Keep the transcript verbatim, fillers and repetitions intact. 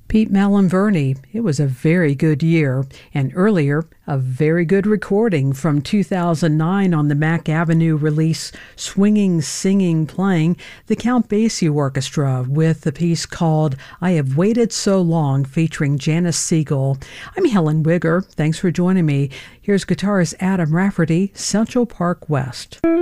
Pete Malinverni, it was a very good year, and earlier, a very good recording from two thousand nine on the Mack Avenue release Swinging, Singing, Playing, the Count Basie Orchestra with the piece called I Have Waited So Long featuring Janice Siegel. I'm Helen Wigger. Thanks for joining me. Here's guitarist Adam Rafferty, Central Park West.